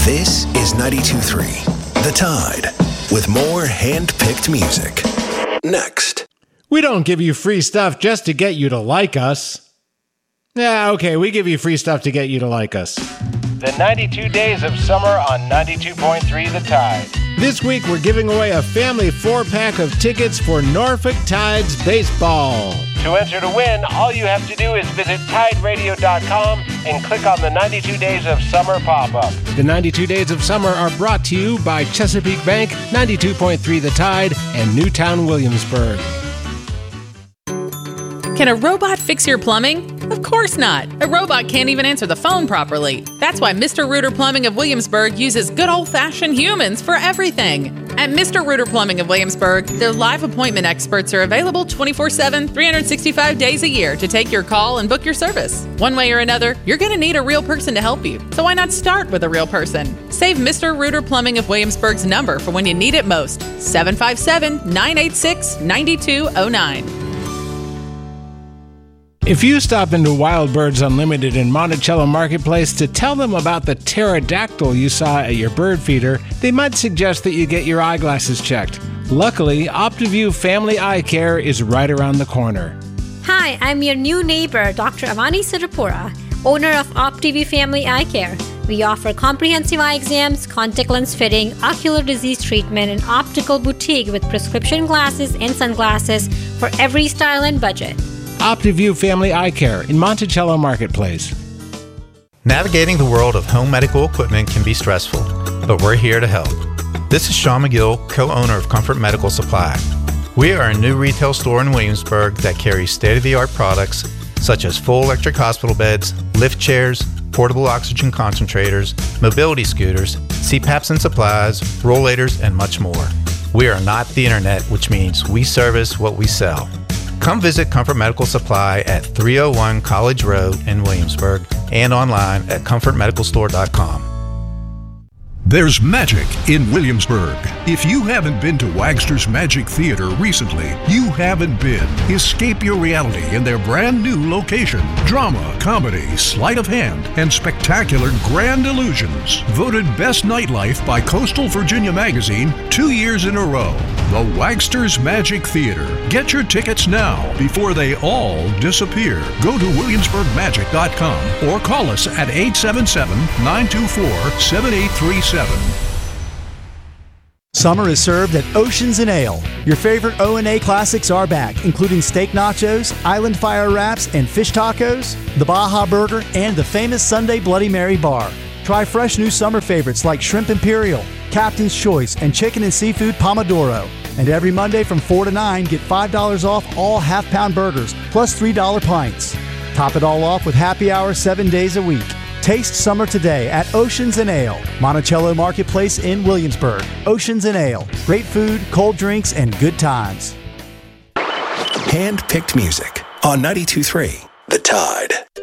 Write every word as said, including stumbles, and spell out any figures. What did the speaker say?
This is ninety-two point three, The Tide, with more hand-picked music. Next. We don't give you free stuff just to get you to like us. Yeah, okay, we give you free stuff to get you to like us. The ninety-two Days of Summer on ninety-two point three The Tide. This week we're giving away a family four-pack of tickets for Norfolk Tides baseball. To enter to win, all you have to do is visit tide radio dot com and click on the ninety-two Days of Summer pop-up. The ninety-two Days of Summer are brought to you by Chesapeake Bank, ninety-two point three The Tide, and Newtown Williamsburg. Can a robot fix your plumbing? Of course not. A robot can't even answer the phone properly. That's why Mister Rooter Plumbing of Williamsburg uses good old-fashioned humans for everything. At Mister Rooter Plumbing of Williamsburg, their live appointment experts are available twenty-four seven, three hundred sixty-five days a year to take your call and book your service. One way or another, you're going to need a real person to help you. So why not start with a real person? Save Mister Rooter Plumbing of Williamsburg's number for when you need it most. seven five seven, nine eight six, nine two zero nine. If you stop into Wild Birds Unlimited in Monticello Marketplace to tell them about the pterodactyl you saw at your bird feeder, they might suggest that you get your eyeglasses checked. Luckily, OptiView Family Eye Care is right around the corner. Hi, I'm your new neighbor, Doctor Avani Sirapura, owner of OptiView Family Eye Care. We offer comprehensive eye exams, contact lens fitting, ocular disease treatment, and optical boutique with prescription glasses and sunglasses for every style and budget. OptiView Family Eye Care in Monticello Marketplace. Navigating the world of home medical equipment can be stressful, but we're here to help. This is Sean McGill, co-owner of Comfort Medical Supply. We are a new retail store in Williamsburg that carries state-of-the-art products such as full electric hospital beds, lift chairs, portable oxygen concentrators, mobility scooters, C PAPs and supplies, rollators, and much more. We are not the internet, which means we service what we sell. Come visit Comfort Medical Supply at three oh one College Road in Williamsburg and online at comfort medical store dot com. There's magic in Williamsburg. If you haven't been to Wagster's Magic Theater recently, you haven't been. Escape your reality in their brand new location. Drama, comedy, sleight of hand, and spectacular grand illusions. Voted Best Nightlife by Coastal Virginia Magazine two years in a row. The Wagster's Magic Theater. Get your tickets now before they all disappear. Go to williamsburg magic dot com or call us at eight seven seven, nine two four, seven eight three seven. Summer is served at Oceans and Ale. Your favorite O and A classics are back, including steak nachos, island fire wraps, and fish tacos, the Baja Burger, and the famous Sunday Bloody Mary bar. Try fresh new summer favorites like Shrimp Imperial, Captain's Choice, and Chicken and Seafood Pomodoro. And every Monday from four to nine, get five dollars off all half-pound burgers, plus three dollar pints. Top it all off with happy hour seven days a week. Taste summer today at Oceans and Ale, Monticello Marketplace in Williamsburg. Oceans and Ale, great food, cold drinks, and good times. Hand-picked music on ninety-two point three The Tide.